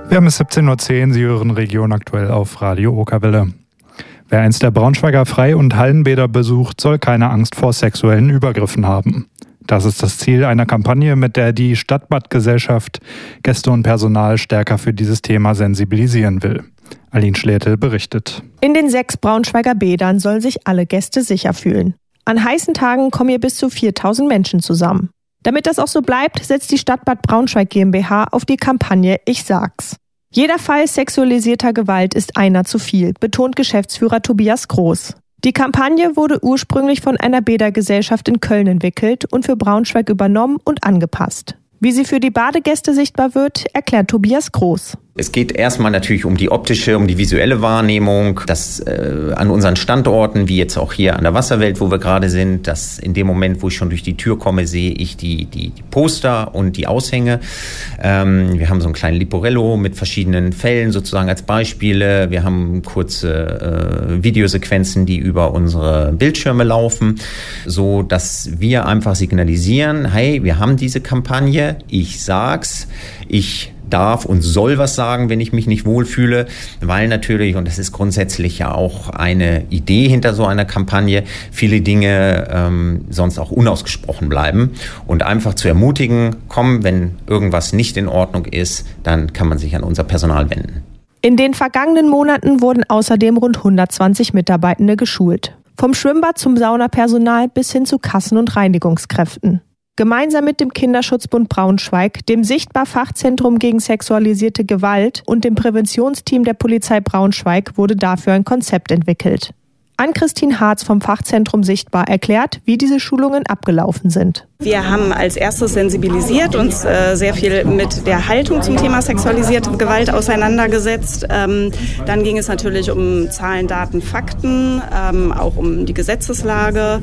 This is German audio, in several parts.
Wir haben es 17.10 Uhr, Sie hören Region aktuell auf Radio Okerwelle. Wer einst der Braunschweiger Frei- und Hallenbäder besucht, soll keine Angst vor sexuellen Übergriffen haben. Das ist das Ziel einer Kampagne, mit der die Stadtbadgesellschaft Gäste und Personal stärker für dieses Thema sensibilisieren will. Aline Schlätel berichtet. In den 6 Braunschweiger Bädern sollen sich alle Gäste sicher fühlen. An heißen Tagen kommen hier bis zu 4.000 Menschen zusammen. Damit das auch so bleibt, setzt die Stadtbad Braunschweig GmbH auf die Kampagne Ich sag's. Jeder Fall sexualisierter Gewalt ist einer zu viel, betont Geschäftsführer Tobias Groß. Die Kampagne wurde ursprünglich von einer Bädergesellschaft in Köln entwickelt und für Braunschweig übernommen und angepasst. Wie sie für die Badegäste sichtbar wird, erklärt Tobias Groß. Es geht erstmal natürlich um die optische, um die visuelle Wahrnehmung, dass an unseren Standorten, wie jetzt auch hier an der Wasserwelt, wo wir gerade sind, dass in dem Moment, wo ich schon durch die Tür komme, sehe ich die Poster und die Aushänge. Wir haben so einen kleinen Liporello mit verschiedenen Fällen sozusagen als Beispiele. Wir haben kurze Videosequenzen, die über unsere Bildschirme laufen, so dass wir einfach signalisieren, hey, wir haben diese Kampagne, ich sag's, ich darf und soll was sagen, wenn ich mich nicht wohlfühle, weil natürlich, und das ist grundsätzlich ja auch eine Idee hinter so einer Kampagne, viele Dinge sonst auch unausgesprochen bleiben und einfach zu ermutigen, komm, wenn irgendwas nicht in Ordnung ist, dann kann man sich an unser Personal wenden. In den vergangenen Monaten wurden außerdem rund 120 Mitarbeitende geschult. Vom Schwimmbad zum Saunapersonal bis hin zu Kassen- und Reinigungskräften. Gemeinsam mit dem Kinderschutzbund Braunschweig, dem Sichtbar-Fachzentrum gegen sexualisierte Gewalt und dem Präventionsteam der Polizei Braunschweig wurde dafür ein Konzept entwickelt. Ann-Christine Harz vom Fachzentrum Sichtbar erklärt, wie diese Schulungen abgelaufen sind. Wir haben als erstes sensibilisiert, uns sehr viel mit der Haltung zum Thema sexualisierte Gewalt auseinandergesetzt. Dann ging es natürlich um Zahlen, Daten, Fakten, auch um die Gesetzeslage.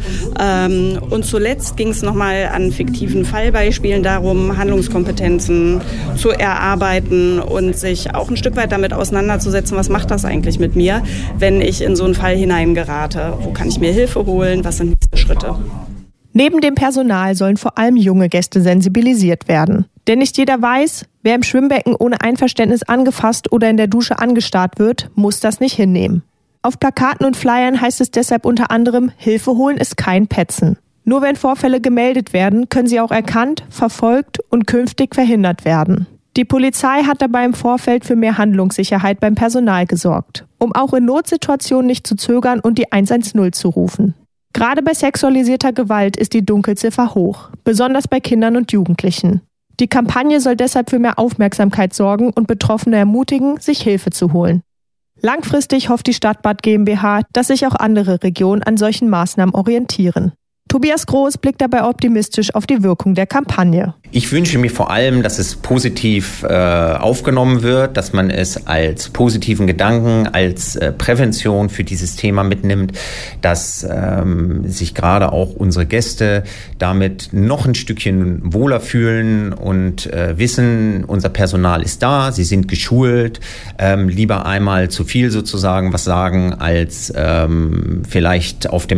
Und zuletzt ging es nochmal an fiktiven Fallbeispielen darum, Handlungskompetenzen zu erarbeiten und sich auch ein Stück weit damit auseinanderzusetzen, was macht das eigentlich mit mir, wenn ich in so einen Fall hineingerate. Wo kann ich mir Hilfe holen? Was sind nächste Schritte? Neben dem Personal sollen vor allem junge Gäste sensibilisiert werden. Denn nicht jeder weiß, wer im Schwimmbecken ohne Einverständnis angefasst oder in der Dusche angestarrt wird, muss das nicht hinnehmen. Auf Plakaten und Flyern heißt es deshalb unter anderem, Hilfe holen ist kein Petzen. Nur wenn Vorfälle gemeldet werden, können sie auch erkannt, verfolgt und künftig verhindert werden. Die Polizei hat dabei im Vorfeld für mehr Handlungssicherheit beim Personal gesorgt, um auch in Notsituationen nicht zu zögern und die 110 zu rufen. Gerade bei sexualisierter Gewalt ist die Dunkelziffer hoch, besonders bei Kindern und Jugendlichen. Die Kampagne soll deshalb für mehr Aufmerksamkeit sorgen und Betroffene ermutigen, sich Hilfe zu holen. Langfristig hofft die Stadtbad GmbH, dass sich auch andere Regionen an solchen Maßnahmen orientieren. Tobias Groß blickt dabei optimistisch auf die Wirkung der Kampagne. Ich wünsche mir vor allem, dass es positiv aufgenommen wird, dass man es als positiven Gedanken, als Prävention für dieses Thema mitnimmt, dass sich gerade auch unsere Gäste damit noch ein Stückchen wohler fühlen und wissen, unser Personal ist da, sie sind geschult, lieber einmal zu viel sozusagen was sagen, als vielleicht auf dem